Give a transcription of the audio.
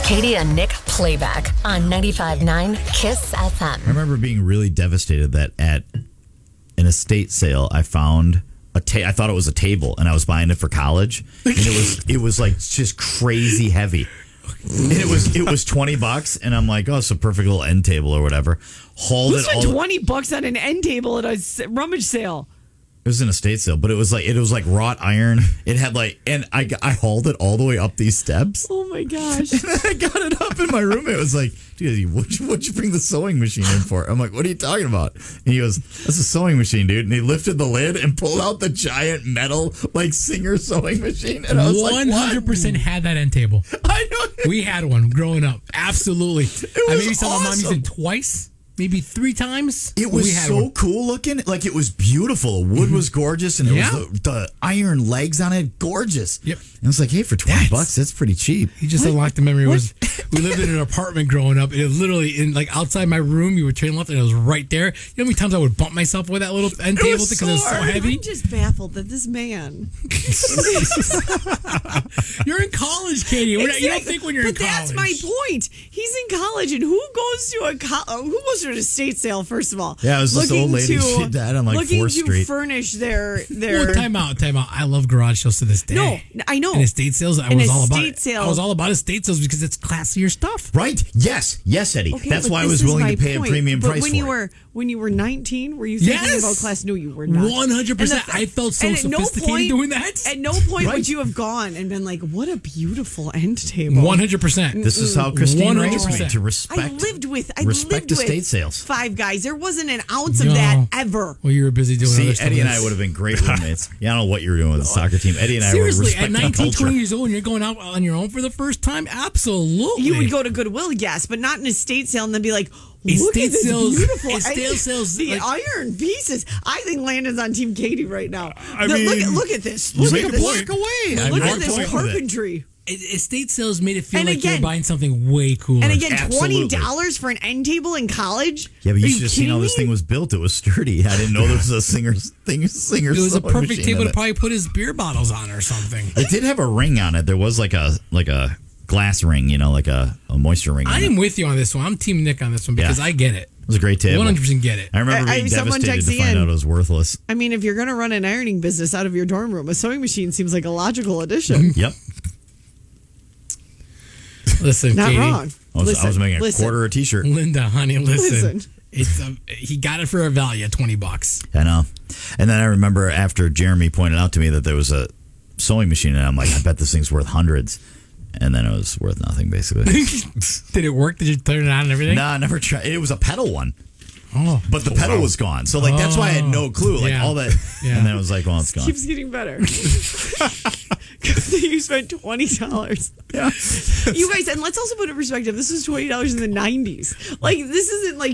Katie and Nick Playback on 95.9 KISS FM. I remember being really devastated that at an estate sale, I found I thought it was a table, and I was buying it for college, and it was like just crazy heavy. And it was $20, and I'm like, oh, it's a perfect little end table or whatever. Who spent $20 on an end table at a rummage sale? It was an estate sale, but it was like wrought iron. It had and I hauled it all the way up these steps. Oh my gosh! And then I got it up, and my roommate was like, "Dude, what'd you bring the sewing machine in for?" I'm like, "What are you talking about?" And he goes, "That's a sewing machine, dude." And he lifted the lid and pulled out the giant metal Singer sewing machine. And I was 100% had that end table. I know. We had one growing up. Absolutely. I maybe saw my mom use it twice. Maybe 3 times. It was so cool looking. Like, it was beautiful. The wood was gorgeous, and it was the iron legs on it, gorgeous. Yep. And I was like, hey, for $20, that's pretty cheap. He just unlocked the memory. We lived in an apartment growing up, and it literally, outside my room, you would turn left, and it was right there. You know how many times I would bump myself with that little end table because it was so heavy? I'm just baffled that this man. You're in college, Katie. Exactly. You don't think when you're in college. But that's my point. He's in college, and who goes to an estate sale, first of all? Yeah, it was this old lady. She died on 4th Street. Looking to furnish their... Well, time out. I love garage sales to this day. No, I know. And estate sales, I was all about it. I was all about estate sales because it's classier stuff. Right. Yes, Eddie. Okay, that's why I was willing to pay a premium price for it. When you were 19, were you thinking about class? No, you were not. 100%. I felt so sophisticated doing that. At no point would you have gone and been like, what a beautiful end table. 100%. This is how Christine raised me, to respect. I lived with estate sales. 5 guys. There wasn't an ounce of that ever. Well, you were busy doing other stuff. Eddie and I would have been great roommates. I don't know what you were doing with the soccer team. Eddie and I were respecting at 19, culture. 20 years old, and you're going out on your own for the first time? Absolutely. You would go to Goodwill, yes, but not an estate sale and then be like, look at this beautiful estate sales. The iron pieces. I think Landon's on Team Katie right now. I mean, look at this. Look at at this. walk away. Look at this carpentry. Estate sales made it feel like you're buying something way cooler. And again, $20 for an end table in college? Yeah, but you should have seen how this thing was built. It was sturdy. I didn't know there was a Singer It was a perfect table to probably put his beer bottles on or something. It did have a ring on it. There was like a glass ring, like a moisture ring. I am with you on this one. I'm Team Nick on this one because I get it. It was a great table. 100% get it. I remember being devastated to find out it was worthless. I mean, if you're going to run an ironing business out of your dorm room, a sewing machine seems like a logical addition. Yep. Listen, not Katie, wrong. I was making a quarter a t-shirt. Linda, honey, listen. He got it for a value of $20. I know. And then I remember after Jeremy pointed out to me that there was a sewing machine, and I'm like, I bet this thing's worth hundreds. And then it was worth nothing, basically. Did it work? Did you turn it on and everything? No, I never tried. It was a pedal one. Oh, but the pedal was gone. So that's why I had no clue. All that. Yeah. And then it was like, well, it's gone. It keeps getting better. You spent $20. Yeah. You guys, and let's also put it in perspective. This was $20 in the 90s. This isn't like